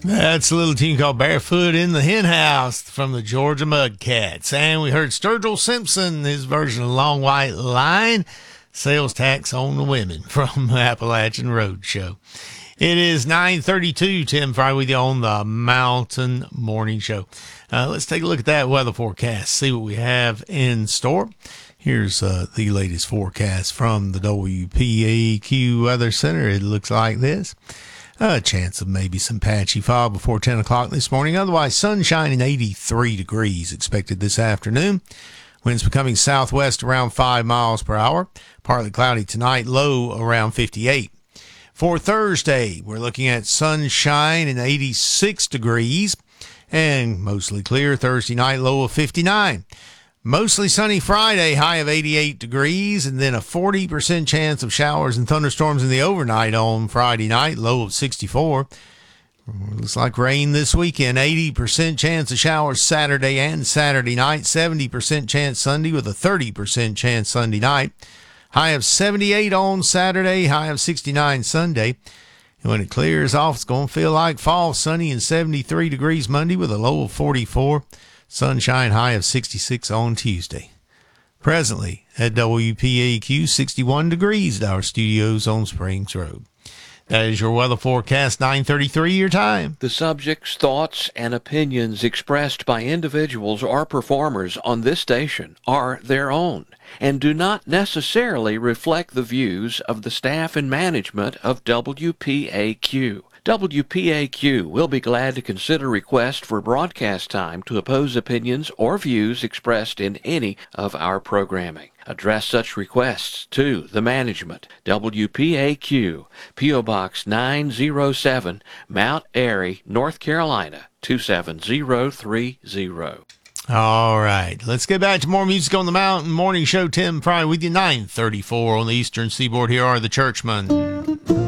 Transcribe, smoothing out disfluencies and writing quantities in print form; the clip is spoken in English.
That's a little tune called Barefoot in the Hen House from the Georgia Mudcats. And we heard Sturgill Simpson, his version of Long White Line, Sales Tax on the Women from Appalachian Roadshow. It is 9:32, Tim Fry with you on the Mountain Morning Show. Let's take a look at that weather forecast, see what we have in store. Here's the latest forecast from the WPAQ Weather Center. It looks like this. A chance of maybe some patchy fog before 10 o'clock this morning. Otherwise, sunshine and 83 degrees expected this afternoon. Winds becoming southwest around 5 miles per hour. Partly cloudy tonight, low around 58. For Thursday, we're looking at sunshine and 86 degrees. And mostly clear Thursday night, low of 59. Mostly sunny Friday, high of 88 degrees, and then a 40% chance of showers and thunderstorms in the overnight on Friday night, low of 64. Looks like rain this weekend, 80% chance of showers Saturday and Saturday night, 70% chance Sunday with a 30% chance Sunday night. High of 78 on Saturday, high of 69 Sunday. And when it clears off, it's going to feel like fall, sunny and 73 degrees Monday with a low of 44. Sunshine, high of 66 on Tuesday. Presently at WPAQ, 61 degrees at our studios on Springs Road. That is your weather forecast, 9:33 your time. The subjects, thoughts, and opinions expressed by individuals or performers on this station are their own and do not necessarily reflect the views of the staff and management of WPAQ. WPAQ will be glad to consider requests for broadcast time to oppose opinions or views expressed in any of our programming. Address such requests to the management. WPAQ, P.O. Box 907, Mount Airy, North Carolina, 27030. All right, let's get back to more music on the Mountain Morning Show. Tim Fry with you, 9:34 on the Eastern Seaboard. Here are the Churchmen.